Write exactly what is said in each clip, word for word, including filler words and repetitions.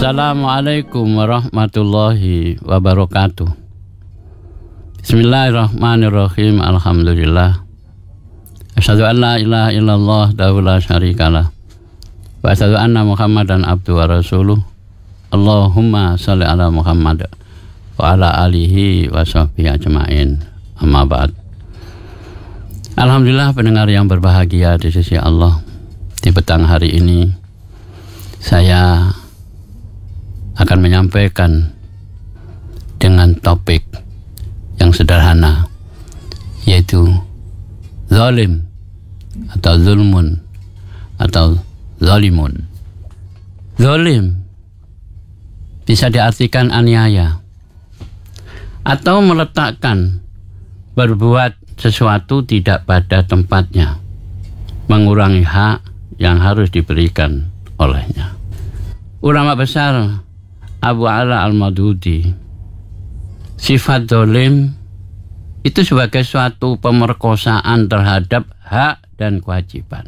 Assalamualaikum warahmatullahi wabarakatuh. Bismillahirrahmanirrahim. Alhamdulillah. Asyhadu an la ilaha illallah wahdahu la syarikalah. Wa asyhadu anna Muhammadan abduhu wa rasuluh. Allahumma shalli ala Muhammad wa ala alihi wa sahbihi ajma'in. Amma ba'd. Alhamdulillah pendengar yang berbahagia di sisi Allah. Di petang hari ini saya akan menyampaikan dengan topik yang sederhana, yaitu zalim atau zulmun atau zalimun. Zalim bisa diartikan aniaya atau meletakkan berbuat sesuatu tidak pada tempatnya, mengurangi hak yang harus diberikan olehnya. Ulama besar Abu Ala Al-Madudi, sifat zalim itu sebagai suatu pemerkosaan terhadap hak dan kewajiban.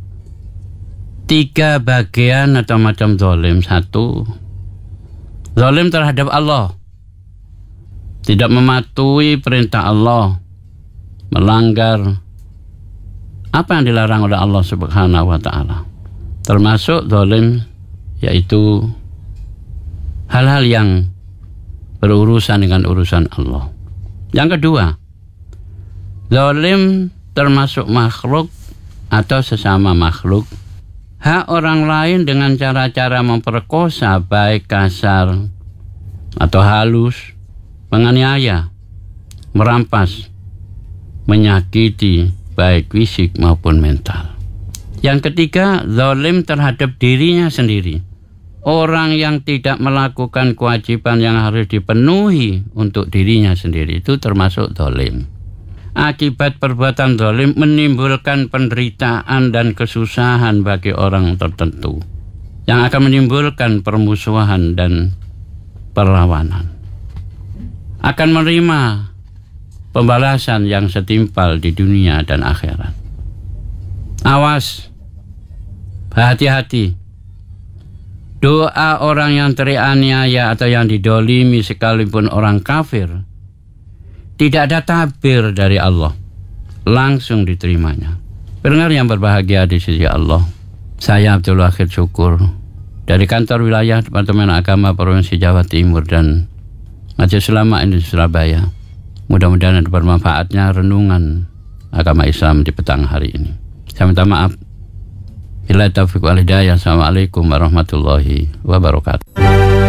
Tiga bagian atau macam zalim. Satu, zalim terhadap Allah, tidak mematuhi perintah Allah, melanggar apa yang dilarang oleh Allah Subhanahu wa ta'ala. Termasuk zalim yaitu hal-hal yang berurusan dengan urusan Allah. Yang kedua, zalim termasuk makhluk atau sesama makhluk, hak orang lain dengan cara-cara memperkosa, baik kasar atau halus, menganiaya, merampas, menyakiti, baik fisik maupun mental. Yang ketiga, zalim terhadap dirinya sendiri. Orang yang tidak melakukan kewajiban yang harus dipenuhi untuk dirinya sendiri itu termasuk zalim. Akibat perbuatan zalim menimbulkan penderitaan dan kesusahan bagi orang tertentu, yang akan menimbulkan permusuhan dan perlawanan. Akan menerima pembalasan yang setimpal di dunia dan akhirat. Awas, hati-hati. Doa orang yang teraniaya atau yang didolimi sekalipun orang kafir, tidak ada tabir dari Allah, langsung diterimanya. Pendengar yang berbahagia di sisi Allah, saya Abdul Wahid Syukur dari kantor wilayah Departemen Agama Provinsi Jawa Timur dan Majelis Ulama Indonesia Surabaya. Mudah-mudahan ada bermanfaatnya renungan agama Islam di petang hari ini. Saya minta maaf. Bila taufiq wal hidayah. Assalamualaikum warahmatullahi wabarakatuh.